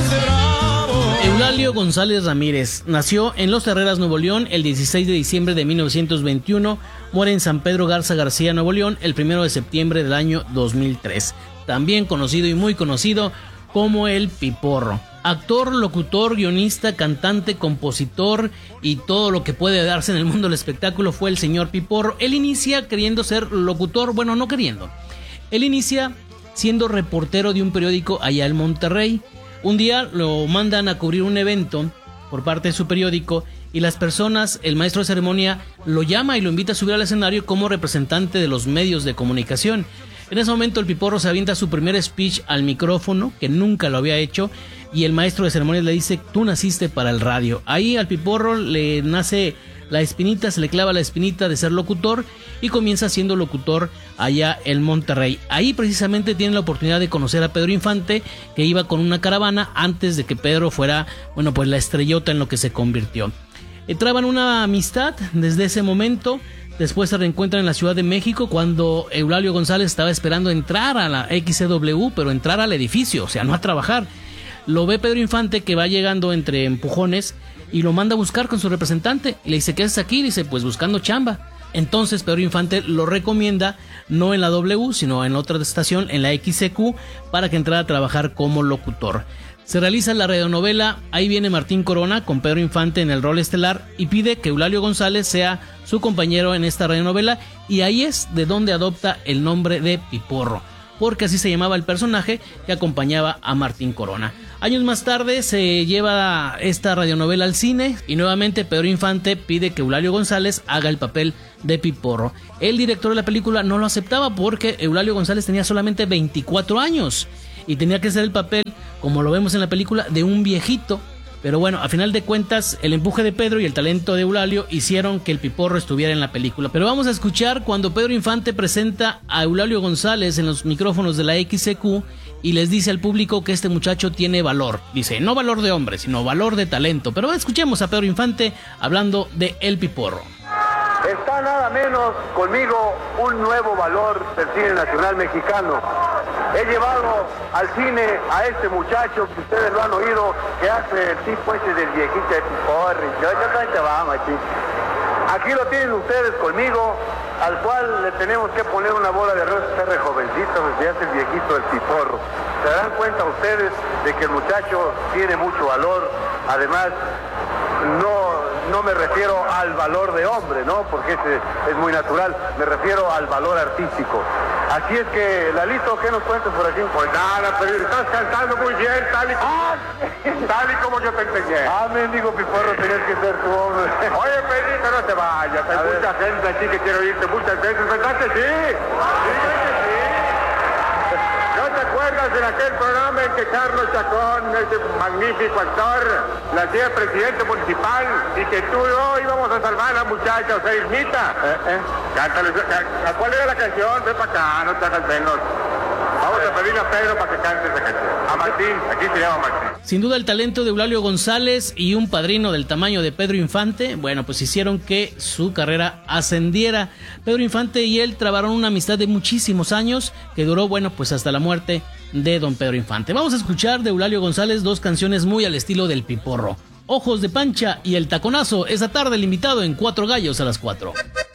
Eulalio González Ramírez nació en Los Herreras, Nuevo León, el 16 de diciembre de 1921, muere en San Pedro Garza García, Nuevo León, el 1 de septiembre del año 2003. También conocido y muy conocido como el Piporro. Actor, locutor, guionista, cantante, compositor y todo lo que puede darse en el mundo del espectáculo fue el señor Piporro. Él inicia queriendo ser locutor, bueno, no queriendo. Él inicia siendo reportero de un periódico allá en Monterrey. Un día lo mandan a cubrir un evento por parte de su periódico y las personas, el maestro de ceremonia lo llama y lo invita a subir al escenario como representante de los medios de comunicación. En ese momento el Piporro se avienta su primer speech al micrófono, que nunca lo había hecho, y el maestro de ceremonias le dice: tú naciste para el radio. Ahí al Piporro le nace la espinita, se le clava la espinita de ser locutor y comienza siendo locutor allá en Monterrey. Ahí precisamente tiene la oportunidad de conocer a Pedro Infante, que iba con una caravana antes de que Pedro fuera, bueno, pues la estrellota en lo que se convirtió. Traban una amistad desde ese momento. Después se reencuentran en la Ciudad de México cuando Eulalio González estaba esperando entrar a la XCW, pero entrar al edificio, o sea, no a trabajar. Lo ve Pedro Infante, que va llegando entre empujones, y lo manda a buscar con su representante. Y le dice: ¿qué haces aquí? Dice: pues buscando chamba. Entonces Pedro Infante lo recomienda, no en la W, sino en otra estación, en la XCQ, para que entrara a trabajar como locutor. Se realiza la radionovela Ahí viene Martín Corona, con Pedro Infante en el rol estelar, y pide que Eulalio González sea su compañero en esta radionovela, y ahí es de donde adopta el nombre de Piporro, porque así se llamaba el personaje que acompañaba a Martín Corona. Años más tarde se lleva esta radionovela al cine y nuevamente Pedro Infante pide que Eulalio González haga el papel de Piporro. El director de la película no lo aceptaba porque Eulalio González tenía solamente 24 años y tenía que hacer el papel, como lo vemos en la película, de un viejito. Pero bueno, a final de cuentas, el empuje de Pedro y el talento de Eulalio hicieron que el Piporro estuviera en la película. Pero vamos a escuchar cuando Pedro Infante presenta a Eulalio González en los micrófonos de la XCQ y les dice al público que este muchacho tiene valor. Dice, no valor de hombre, sino valor de talento. Pero escuchemos a Pedro Infante hablando de el Piporro. Está nada menos conmigo un nuevo valor del cine nacional mexicano. He llevado al cine a este muchacho que ustedes lo han oído, que hace el tipo ese del viejito de Piporro. Yo te vamos aquí. Aquí lo tienen ustedes conmigo, al cual le tenemos que poner una bola de arroz, este re jovencito, que hace el viejito del Piporro. Se darán cuenta ustedes de que el muchacho tiene mucho valor. Además, no me refiero al valor de hombre, ¿no? Porque ese es muy natural. Me refiero al valor artístico. Así es que, Lalito, ¿qué nos cuentas por aquí? Pues nada, pero estás cantando muy bien, tal y como yo te enseñé. Mendigo Piporro, tenías que ser tu hombre. Oye, Pedrito, no te vayas. Hay mucha gente aquí que quiere oírte muchas veces, ¿verdad que sí? Sí. ¿No te acuerdas de aquel programa en que Carlos Chacón, ese magnífico actor, la hacía presidente municipal y que tú y yo íbamos a salvar a la muchacha, o sea, Irmita? Cántale, ¿cuál era la canción? Ven para acá, no te hagas menos. Vamos a pedirle a Pedro para que cante esa canción. A Martín, aquí se llama Martín. Sin duda el talento de Eulalio González y un padrino del tamaño de Pedro Infante, bueno, pues hicieron que su carrera ascendiera. Pedro Infante y él trabaron una amistad de muchísimos años que duró, bueno, pues hasta la muerte de don Pedro Infante. Vamos a escuchar de Eulalio González dos canciones muy al estilo del Piporro: Ojos de Pancha y El Taconazo. Esa tarde el invitado en Cuatro Gallos a las 4.